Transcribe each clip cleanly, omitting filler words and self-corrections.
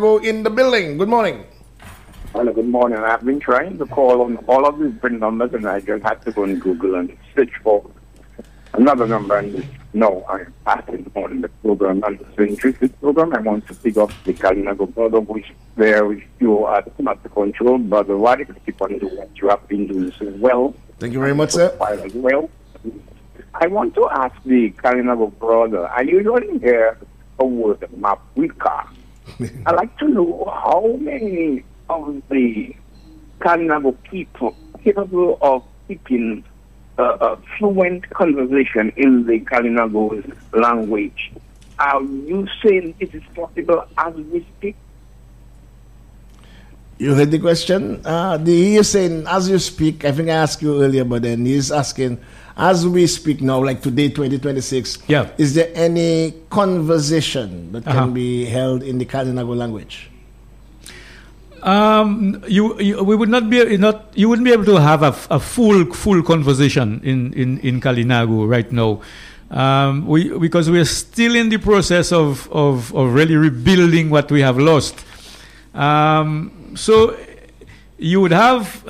in the building. Good morning. Hello, good morning. I've been trying to call on all of these different numbers, and I just had to go on Google and search for another number. And no, I'm passing on the program. And it's an interesting program. I want to pick up the Kalinago brother, which there with you at the control, brother. Why do you keep on doing what you have been doing so well? Thank you very much, sir. As well. I want to ask the Kalinago brother. I usually hear a word, Mapwika. I'd like to know how many of the Kalinago people capable of keeping fluent conversation in the Kalinago language. Are you saying it is possible as we speak? You heard the question? He's saying, as you speak, I think I asked you earlier, but then he's asking, as we speak now, like today, 2026, is there any conversation that can be held in the Kalinago language? We would not be you wouldn't be able to have a full conversation in Kalinago right now, because we are still in the process of really rebuilding what we have lost. So you would have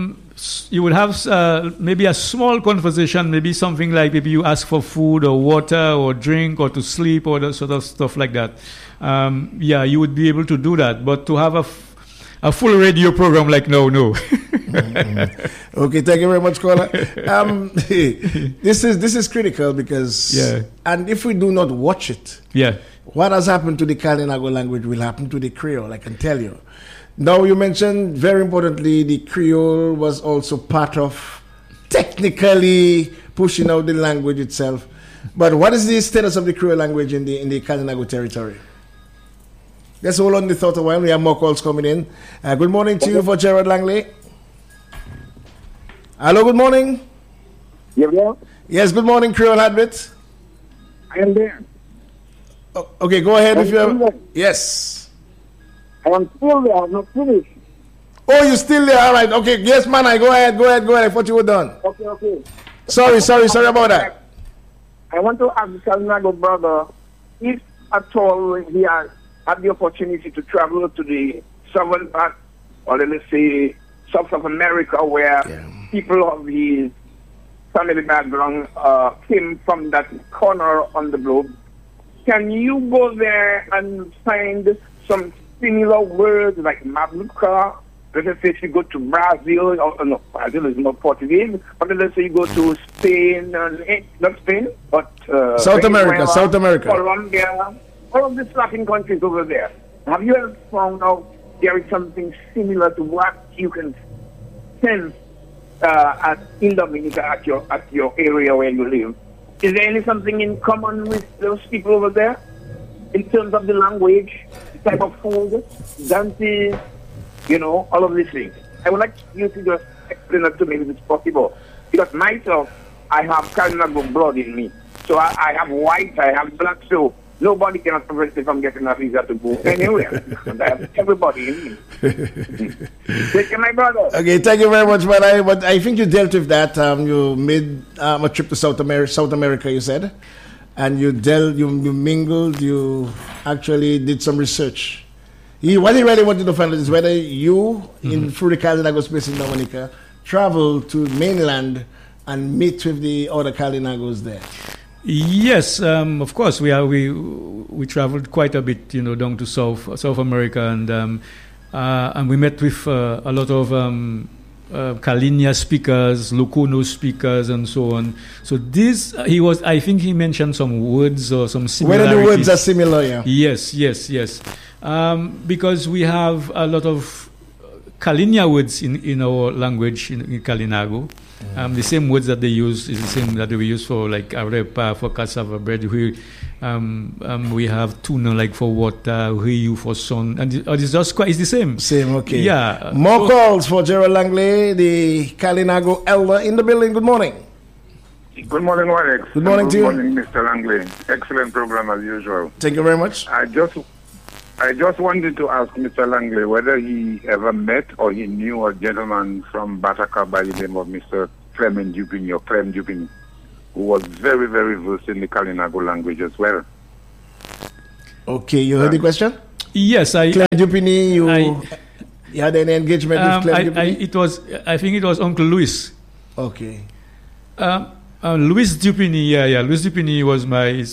maybe a small conversation, maybe something like maybe you ask for food or water or drink or to sleep or that sort of stuff like that. You would be able to do that, but to have a full radio program like no. Okay, thank you very much, caller. This is critical because and if we do not watch it, what has happened to the Kalinago language will happen to the Creole, I can tell you. Now, you mentioned very importantly the Creole was also part of technically pushing out the language itself. But what is the status of the Creole language in the Kalinago territory? Let's hold on the thought a while. We have more calls coming in. Good morning to you for Gerard Langley. Hello, good morning. Yeah. Yes, good morning, Creole Habit. I am there. Okay, go ahead if you have. Yes. I am still there. I'm not finished. Oh, you're still there? All right. Okay. Yes, man. Go ahead. I thought you were done. Okay. Sorry about that. I want to ask the Kalinago brother if at all he has had the opportunity to travel to the southern part, or let's say South of America, where people of his family background came from that corner on the globe. Can you go there and find some similar words like Mabluka? Let's say if you go to Brazil, Brazil is not Portuguese, but let's say you go to Spain, not Spain, but South America, Colombia, all of the Latin countries over there. Have you ever found out there is something similar to what you can sense in Dominica at your area where you live? Is there something in common with those people over there in terms of the language, the type of food, dances, all of these things? I would like you to just explain that to me if it's possible. Because myself, I have Kalinago blood in me. So I have white, I have black, so nobody can prevent me from getting a visa to go anywhere. And I have everybody in me. Thank you, my brother. Okay, thank you very much, man. But I think you dealt with that. You made a trip to South America, you said. And you mingled, you actually did some research. What he really wanted to find out is whether you, through the Kalinago space in Dominica, travel to mainland and meet with the other Kalinagos there. Yes, of course. We traveled quite a bit, down to South America, and we met with a lot of Kalinia speakers, Lukuno speakers, and so on. So I think he mentioned some words or some similarities. Whether the words are similar, yeah. Yes. Because we have a lot of Kalinia words in our language in Kalinago. The same words that they use is the same that we use for like arepa, for cassava bread. We have tuna like for water, riu for sun, and it's just it's the same. Same, okay. Yeah. More calls for Gerald Langley, the Kalinago elder in the building. Good morning. Good morning, Alex. Good morning to you. Good morning, Mr. Langley. Excellent program as usual. Thank you very much. I just wanted to ask Mr. Langley whether he ever met or he knew a gentleman from Bataka by the name of Mr. Clem Dupin, who was very, very versed in the Kalinago language as well. Okay, you heard the question? Yes, Clem Dupini, you had any engagement with Clem Dupini? I think it was Uncle Louis. Okay. Louis Dupini, Louis Dupini was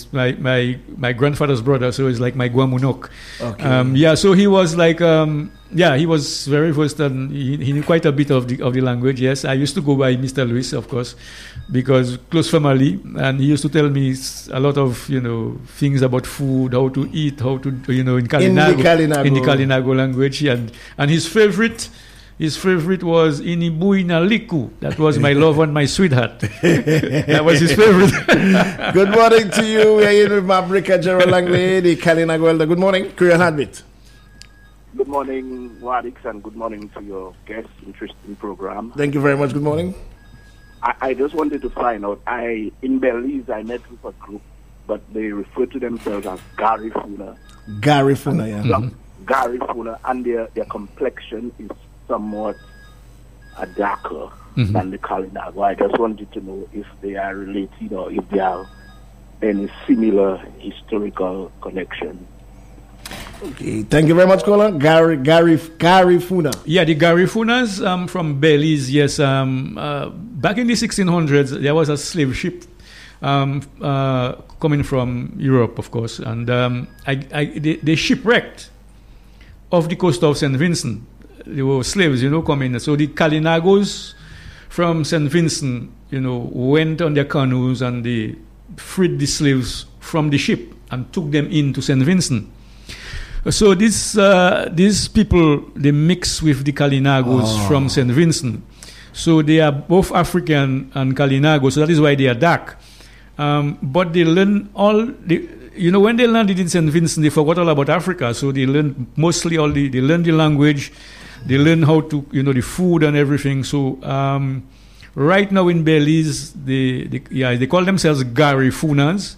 my grandfather's brother, so it's like my Guamunok. Okay. So he was like, he was very versed and he knew quite a bit of the language. Yes, I used to go by Mr. Louis, of course, because close family, and he used to tell me a lot of things about food, how to eat, how to in the Kalinago language, and his favorite was Inibuina Liku. That was my love and my sweetheart. That was his favorite. Good morning to you. We are in with Mabrika Gerald Langley, the Kalinago elder. Good morning, Creole Heartbeat. Good morning, Wadix, and good morning to your guest. Interesting program. Thank you very much. Good morning. I just wanted to find out. In Belize, I met with a group, but they refer to themselves as Garifuna. Garifuna, yeah. Garifuna, and their complexion is somewhat darker than the Kalinago. I just wanted to know if they are related or if they have any similar historical connection. Okay, thank you very much, caller. Garifuna. Yeah, the Garifunas from Belize, yes. Back in the 1600s, there was a slave ship coming from Europe, of course, and they shipwrecked off the coast of St. Vincent. There were slaves, coming. So the Kalinagos from St. Vincent, went on their canoes and they freed the slaves from the ship and took them into St. Vincent. So these people, they mix with the Kalinagos from St. Vincent. So they are both African and Kalinago, so that is why they are dark. But they learn when they landed in St. Vincent, they forgot all about Africa. So they learned mostly they learned the language, they learn how to, the food and everything. So right now in Belize, they call themselves Garifunas.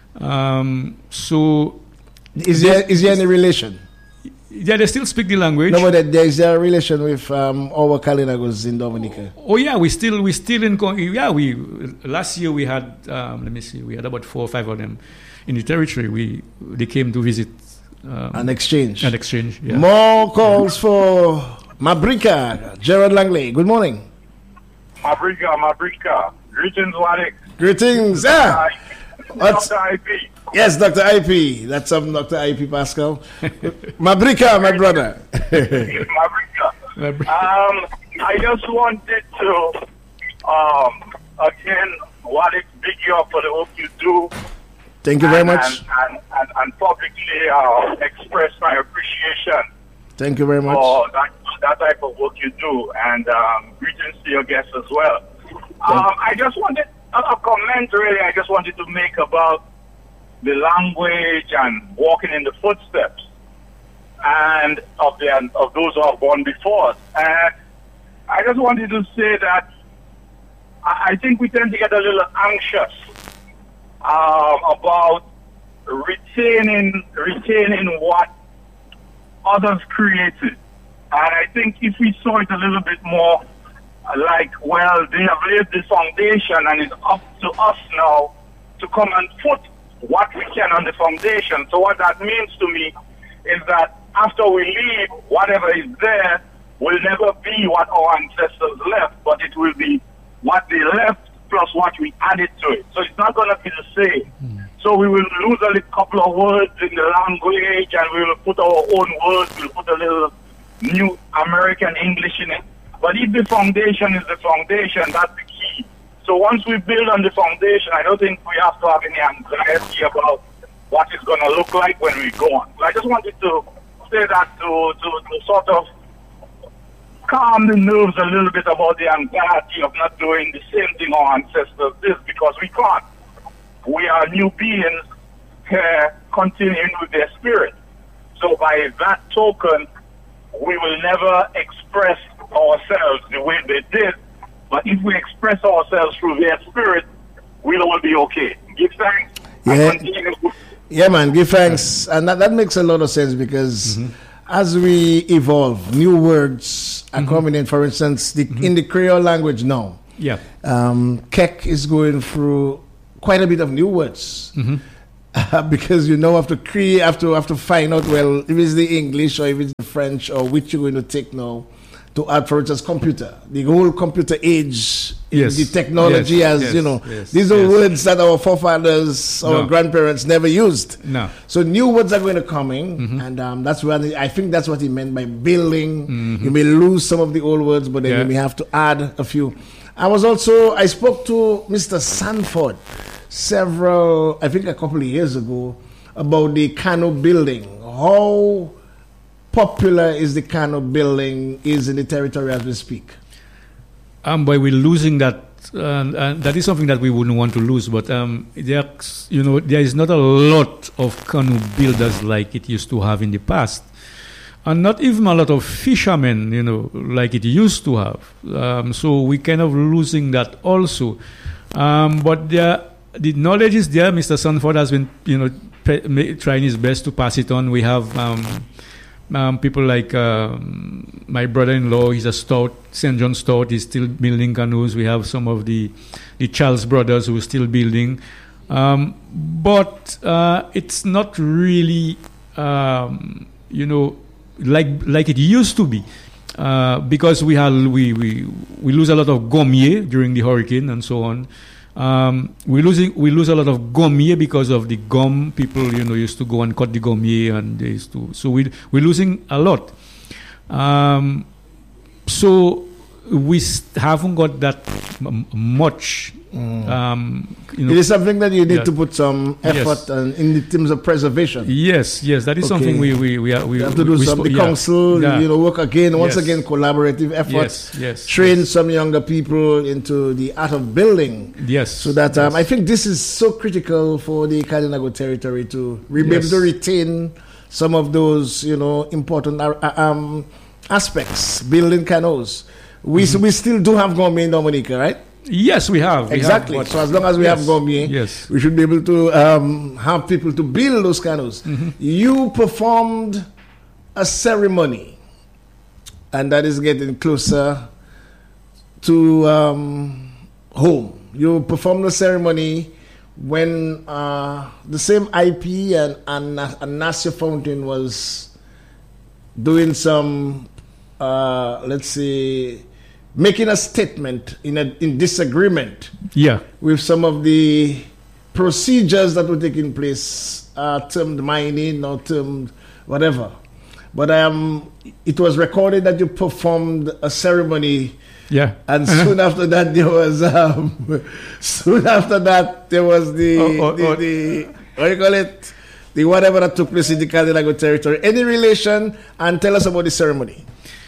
So is there any relation? Yeah, they still speak the language. No, but is there a relation with our Kalinagos in Dominica? Oh yeah, we still in. Last year we had we had about 4 or 5 of them in the territory. They came to visit. An exchange. Yeah. More calls for Mabrika Gerald Langley. Good morning. Mabrika. Greetings, Wadik. Greetings. Dr. IP. Yes, Dr. IP. That's Dr. IP Pascal. Mabrika, my brother. Mabrika. I just wanted to again, Wadik, big you up for the work you do. Thank you very much. And publicly express my appreciation. Thank you very much. For that type of work you do. And greetings to your guests as well. I just wanted a comment, really, I just wanted to make about the language and walking in the footsteps and of those who are born before us. And I just wanted to say that I think we tend to get a little anxious about retaining what others created. And I think if we saw it a little bit more like, well, they have laid the foundation and it's up to us now to come and put what we can on the foundation. So what that means to me is that after we leave, whatever is there will never be what our ancestors left, but it will be what they left plus what we added to it. So it's not going to be the same. So we will lose a couple of words in the language and we will put our own words, we'll put a little new American English in it. But if the foundation is the foundation, that's the key. So once we build on the foundation, I don't think we have to have any anxiety about what it's going to look like when we go on. So I just wanted to say that to sort of calm the nerves a little bit about the anxiety of not doing the same thing our ancestors did, because we can't. We are new beings here continuing with their spirit. So by that token, we will never express ourselves the way they did, but if we express ourselves through their spirit, we'll all be okay. Give thanks. Yeah, man, give thanks. And that makes a lot of sense because as we evolve, new words are coming in. For instance, in the Creole language now, Kek is going through quite a bit of new words. because you now have to create, have to find out, well, if it's the English or if it's the French or which you're going to take now to add, for instance, computer. The whole computer age, the technology these are words that our forefathers, our grandparents never used. No. So new words are going to come in, and that's where I think that's what he meant by building. You may lose some of the old words, but then you may have to add a few. I spoke to Mr. Sanford I think a couple of years ago, about the Kano building. How popular is the Kano building in the territory as we speak? Boy, we're losing that. That is something that we wouldn't want to lose. But there is not a lot of canoe builders like it used to have in the past, and not even a lot of fishermen, like it used to have. So we're kind of losing that also. But the knowledge is there. Mr. Sanford has been, trying his best to pass it on. We have people like my brother-in-law. He's a Stout, St. John Stout. He's still building canoes. We have some of the Charles brothers who are still building. But it's not really, like it used to be. Because we lose a lot of gommier during the hurricane and so on. We lose a lot of gommier because of the gum. People, used to go and cut the gommier, and they used to. So we're losing a lot. So we haven't got that much. It is something that you need to put some effort in terms of preservation. Yes, that is something we have to do. The council, work again, once again, collaborative efforts. Train some younger people into the art of building. Yes, so that I think this is so critical for the Kalinago territory to be able to retain some of those, important aspects. Building canoes. We still do have Gombe in Dominica, right? Yes, we have. Exactly. So as long as we have Gombe, we should be able to have people to build those canoes. You performed a ceremony, and that is getting closer to home. You performed a ceremony when the same IP and Nasir Fountain was doing some, let's say, making a statement in disagreement with some of the procedures that were taking place, termed mining or termed whatever. But it was recorded that you performed a ceremony. Yeah. And soon after that there was the what do you call it? The whatever that took place in the Kalinago territory. Any relation? And tell us about the ceremony.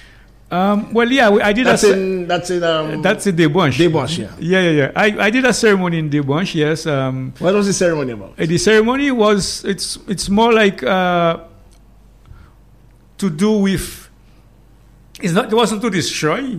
I did. That's in Debonche. Debonche, yeah. I did a ceremony in Debonche. Yes. What was the ceremony about? The ceremony was it's more like to do with. It wasn't to destroy.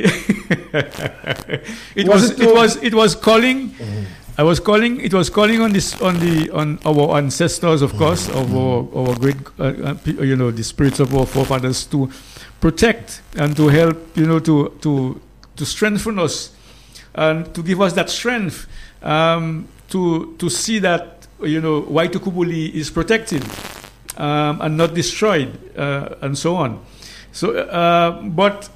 It was calling. I was calling. It was calling on our ancestors, of course, of our great, the spirits of our forefathers to protect and to help, to strengthen us and to give us that strength to see that Waitukubuli is protected and not destroyed and so on. So, but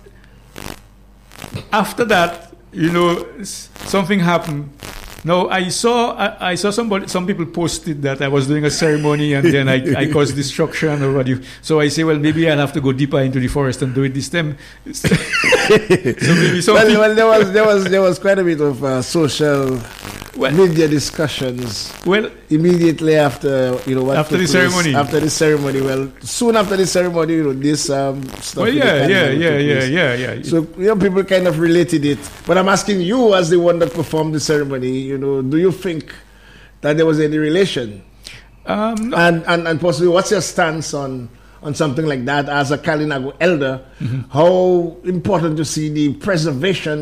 after that, something happened. No, I saw some people posted that I was doing a ceremony and then I caused destruction or what. So I say, well, maybe I'll have to go deeper into the forest and do it this time. So maybe something. Well, there was quite a bit of social media discussions. Well, immediately after after the ceremony. After the ceremony, well, soon after the ceremony, this stuff. Well, yeah. So people kind of related it. But I'm asking you, as the one that performed the ceremony, do you think that there was any relation? No. And possibly, what's your stance on something like that as a Kalinago elder? How important to see the preservation,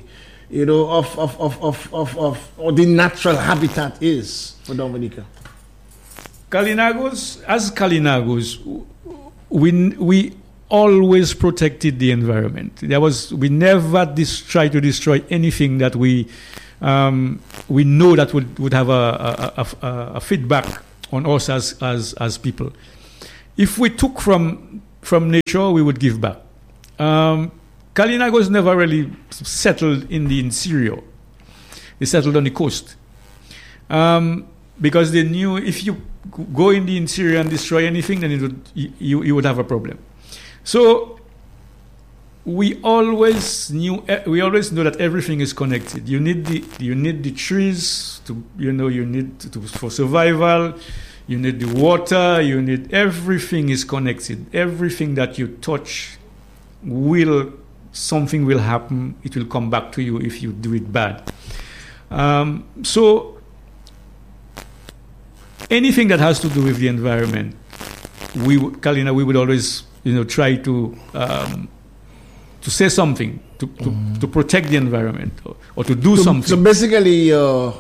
of the natural habitat is for Dominica? As Kalinagos, we always protected the environment. We never try to destroy anything that we know that would have a feedback on us as people. If we took from nature, we would give back. Kalinagos never really settled in the interior. They settled on the coast. Because they knew if you go in the interior and destroy anything, then you would have a problem. So we always knew that everything is connected. You need the trees for survival. You need the water. Everything is connected. Everything that you touch something will happen. It will come back to you if you do it bad. So anything that has to do with the environment, we would always, try to say something to protect the environment or to do something. So basically,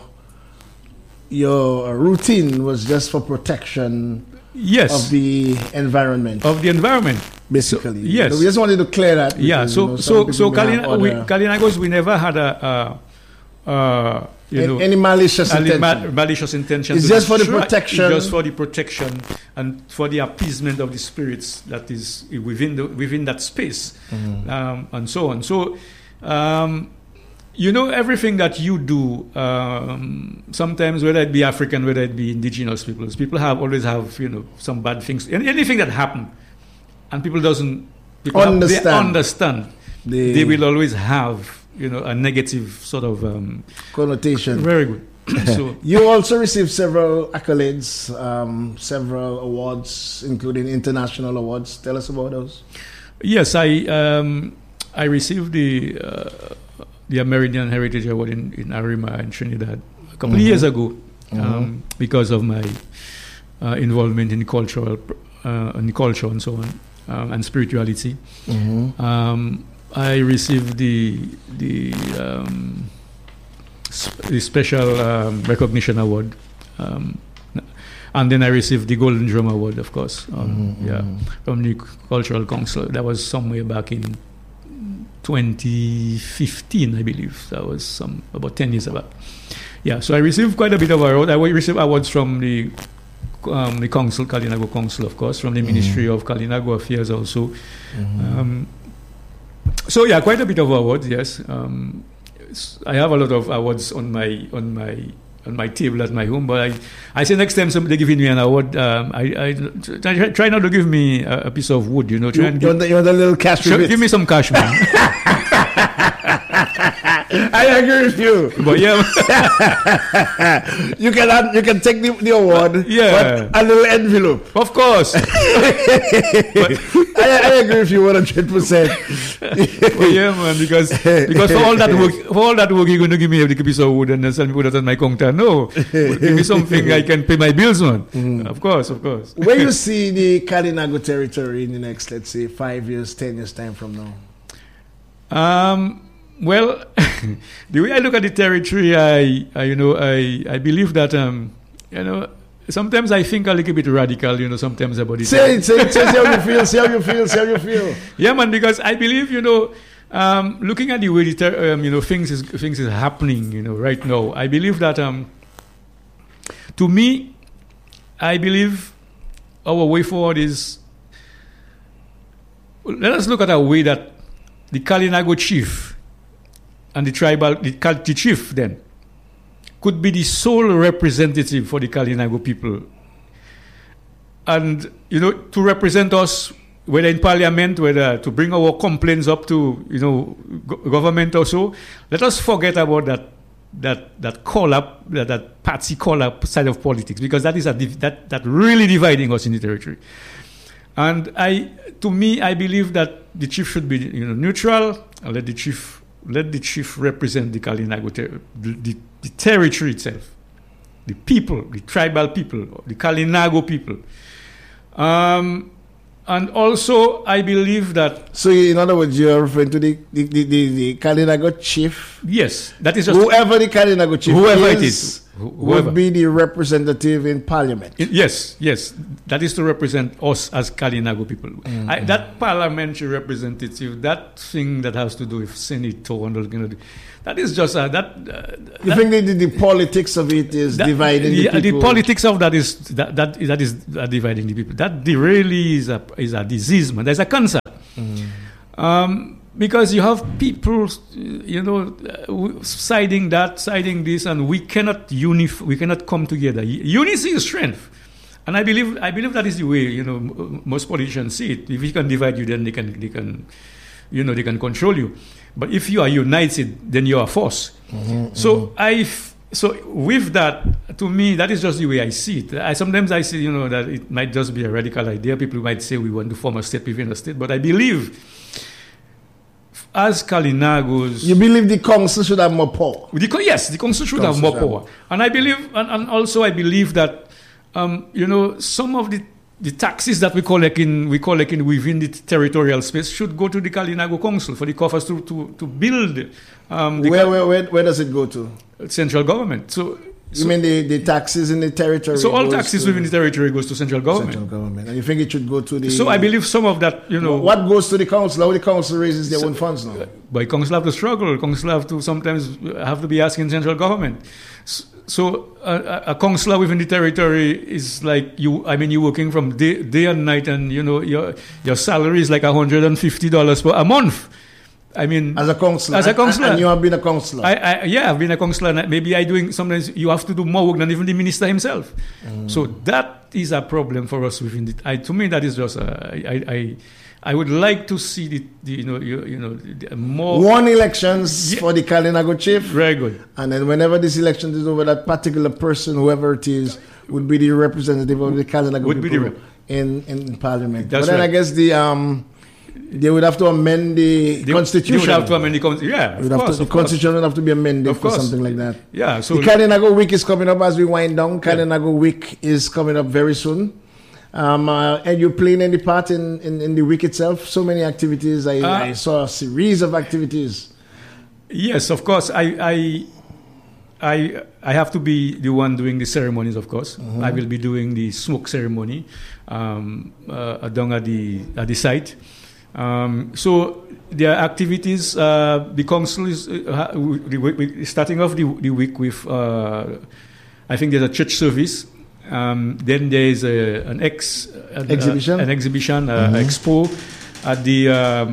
your routine was just for protection. Yes. Of the environment. So, Basically. yes. So we just wanted to clear that. Because, yeah. So Kalinagos, we never had any malicious intention. It's just for the protection. Just for the protection and for the appeasement of the spirits that is within that space, and so on. So, everything that you do, sometimes whether it be African, whether it be indigenous people always have some bad things. Anything that happen, and people understand. They will always have a negative sort of connotation. Very good. So you also received several accolades, several awards, including international awards. Tell us about those. Yes, I received the American Heritage Award in Arima in Trinidad a couple of years ago, because of my involvement in culture and so on, and spirituality. I received the special recognition award, and then I received the Golden Drum Award, of course, from the Cultural Council. That was somewhere back in 2015, I believe. That was about 10 years ago. Yeah, so I received quite a bit of awards. I received awards from the council, Kalinago Council, of course, from the Ministry of Kalinago Affairs also. So yeah, quite a bit of awards. Yes, I have a lot of awards on my table at my home. But I say next time somebody giving me an award, I try not to give me a piece of wood. You want the little cash. Give me some cash, man. I agree with you. But yeah, you can take the award. Yeah, but a little envelope. Of course. But I agree with you 100%. Well, yeah, man, because for all that work, you're going to give me a piece of wood and then sell me put it on my counter. No, give me something I can pay my bills on. Of course. Where you see the Kalinago territory in the next, let's say, 5 years, 10 years time from now? Well, the way I look at the territory, I believe that sometimes I think a little bit radical, sometimes about it. Say how you feel. Yeah, man, because I believe, looking at the way things is happening, right now, I believe that, to me, I believe our way forward is, let us look at a way that the Kalinago chief and the chief then could be the sole representative for the Kalinago people. And, to represent us, whether in parliament, whether to bring our complaints up to, government or so. Let us forget about that call-up, that party call-up side of politics, because that is that really dividing us in the territory. And I believe that the chief should be, neutral, and let the chief represent the Kalinago, the territory itself, the people, the tribal people, the Kalinago people. And also, I believe that... So, in other words, you're referring to the Kalinago chief? Yes. That is just... Whoever the Kalinago chief whoever it is. would be the representative in Parliament. Yes. That is to represent us as Kalinago people. That parliamentary representative, that thing that has to do with senator and that is just you think the politics of it is dividing the people? The politics of that is dividing the people. That really is a disease, man. There's a cancer. Because you have people, siding this, and we cannot come together. Unity is strength, and I believe that is the way most politicians see it. If we can divide you, then they can control you. But if you are united, then you are a force. So with that, to me, that is just the way I see it. Sometimes I see, that it might just be a radical idea. People might say we want to form a state within a state, but I believe, as Kalinagos, you believe the council should have more power? Yes, the council should have more power. And I believe, and also I believe that, some of the taxes that we collect within the territorial space should go to the Kalinago Council for the coffers to build. Where does it go to? Central government. So you mean the taxes in the territory? So all taxes within the territory goes to central government. And you think it should go to the... So I believe some of that, What goes to the council? How the council raises their own funds now? But council have to struggle. Council have to sometimes be asking central government. So a councillor within the territory is like you're working from day and night, and your salary is like $150 per a month. I mean, as a councillor, and you have been a councillor. I've been a councillor. And maybe sometimes you have to do more work than even the minister himself. So that is a problem for us within to me, that is just I would like to see the more one elections for the Kalinago chief. Very good. And then whenever this election is over, that particular person, whoever it is, would be the representative of the Kalinago people in Parliament. That's but then right. I guess they would have to amend the constitution. They would have to amend the constitution. Yeah, the constitution would have to be amended for something like that. Yeah. So the Kalinago week is coming up as we wind down. Kalinago week is coming up very soon. And you're playing any part in the week itself? So many activities. I saw a series of activities. Yes, of course. I have to be the one doing the ceremonies, of course. I will be doing the smoke ceremony down at the site. So there are activities. The council is starting off the week with, I think there's a church service. Then there is an exhibition, expo at the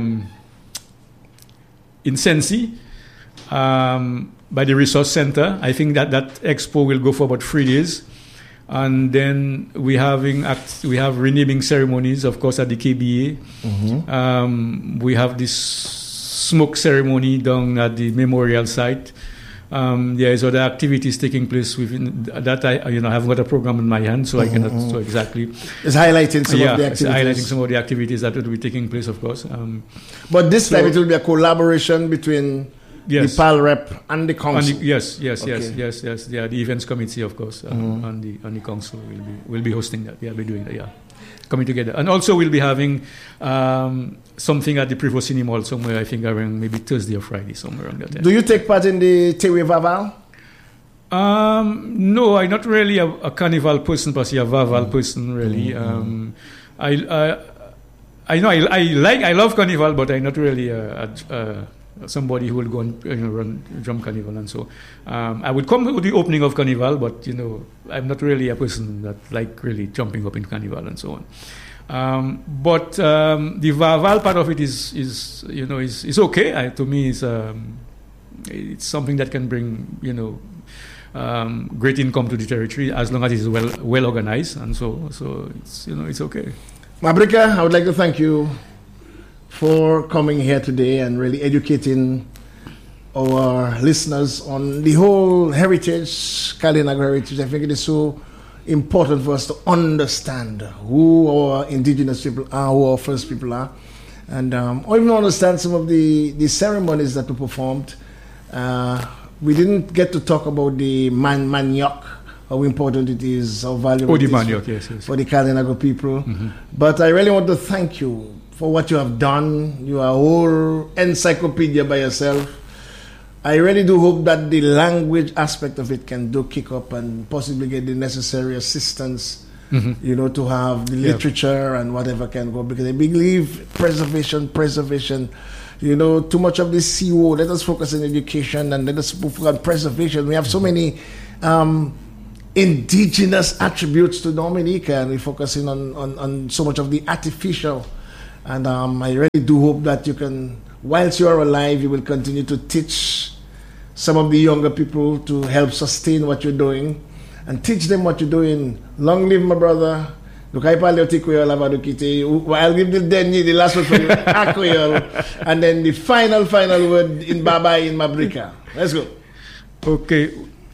in Sensi by the resource center. I think that expo will go for about 3 days, and then we have renaming ceremonies, of course, at the KBA. We have this smoke ceremony down at the memorial site. There is other activities taking place within that. I haven't got a program in my hand, so I cannot so exactly. It's highlighting some of the activities. It's highlighting some of the activities that will be taking place, of course. But this time it will be a collaboration between the PAL rep and the council. Yes. Yeah, the events committee, of course, and the council will be hosting that. Yeah, be doing that. Yeah, coming together, and also we'll be having something at the Prevost Cinema Hall somewhere. I think around maybe Thursday or Friday, somewhere around that time. Do you take part in the Tewe Vaval? No, I'm not really a carnival person, per se, a Vaval person, really. I love carnival, but I'm not really somebody who will go and run drum carnival, and so I would come to the opening of carnival, but I'm not really a person that like really jumping up in carnival and so on. But the Vaval part of it is okay. To me, it's something that can bring great income to the territory as long as it's well organized, and so it's okay. Mabrika, I would like to thank you for coming here today and really educating our listeners on the whole heritage, Kalinago heritage. I think it is so important for us to understand who our indigenous people are, who our first people are, and or even understand some of the ceremonies that were performed. We didn't get to talk about the manioc, how important it is, how valuable it is for the Kalinago people. But I really want to thank you for what you have done. You are a whole encyclopedia by yourself. I really do hope that the language aspect of it can kick up and possibly get the necessary assistance, to have the literature and whatever can go, because I believe preservation, too much of this CO, let us focus on education and let us focus on preservation. We have so many indigenous attributes to Dominica, and we're focusing on so much of the artificial. And I really do hope that you can, whilst you are alive, you will continue to teach some of the younger people to help sustain what you're doing and teach them what you're doing. Long live my brother. Look, I'll give the last word for you, and then the final word in Baba in Mabrika. Let's go. Okay.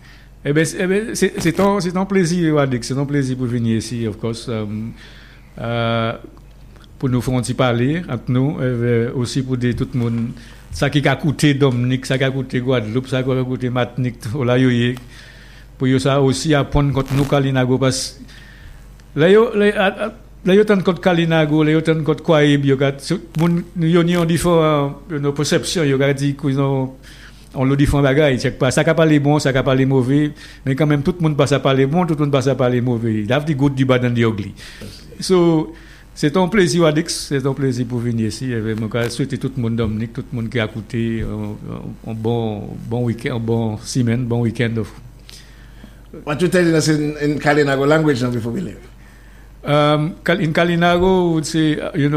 C'est un plaisir, Wadik. C'est un plaisir pour venir ici, of course. Pour nous faire un petit parler entre nous, aussi pour dire tout le monde, ça qui a coûté Dominique, ça qui a coûté Guadeloupe, ça qui a coûté Martinique, pour ça aussi apprendre contre nous, Kalinago, parce que là, il y a tant de Kalinago, il y a tant de Kwaib, il y a différentes perceptions, il y a dit qu'ils ont. On le dit font bagaille, check pas ça qu'a pas les bons, ça qu'a pas les mauvais, mais quand même tout le monde passe à pas les bons, tout le monde passe à pas les mauvais. Have the good, the bad and the ugly. So c'est un plaisir Adix, c'est un plaisir pour venir ici. Et je souhaite tout le monde Dominique, tout le monde qui a écouté un bon week-end, un bon semaine, bon week-end of. What you telling us in Kalinago language now before we leave? In Kalinago would say,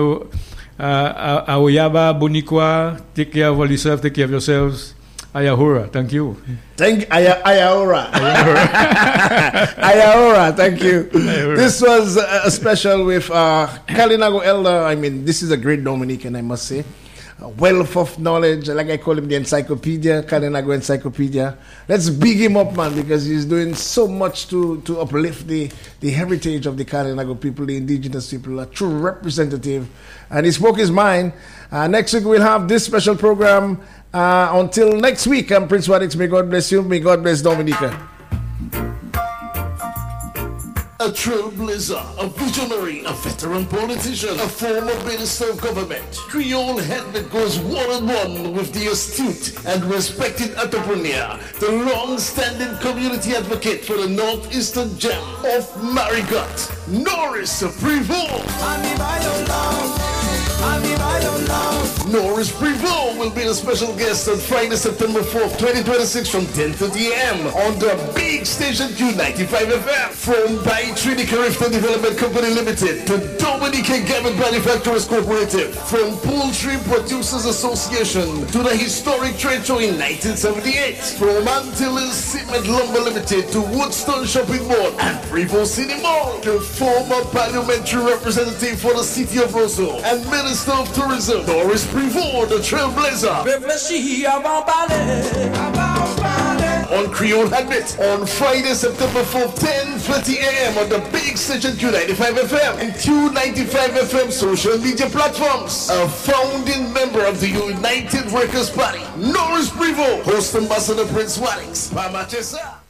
Aoyaba, Bonikwa, take care of yourself, take care of yourselves. Ayahura, thank you. Ayahura. Ayahura, thank you. Ayahura. This was a special with Kalinago Elder. I mean, this is a great Dominican, I must say. A wealth of knowledge, like I call him the encyclopedia, Kalinago Encyclopedia. Let's big him up, man, because he's doing so much to uplift the heritage of the Kalinago people, the indigenous people, a true representative. And he spoke his mind. Next week we'll have this special program. Until next week, I'm Prince Wadix. May God bless you. May God bless Dominica. A trailblazer, a visionary, a veteran politician, a former minister of government, Creole head that goes one-on-one with the astute and respected entrepreneur, the long-standing community advocate for the northeastern gem of Marigot, Norris Prevost. Norris Prevost will be the special guest on Friday, September 4th, 2026 from 10:30 a.m. on the big station Q95 FM. From by Trinity Carifta Development Company Limited to Dominica Garment Manufacturers Cooperative. From Poultry Producers Association to the historic trade show in 1978. From Antilles Cement Lumber Limited to Woodstone Shopping Mall and Prevost City Mall. The former parliamentary representative for the city of Roseau and Minister of Tourism, Norris Prevost, the trailblazer. On Creole Habit on Friday, September 4th, 10:30 a.m. on the big station Q95 FM and Q95 FM social media platforms. A founding member of the United Workers' Party, Norris Prevost, host ambassador Prince Wadix. Mama Chesa.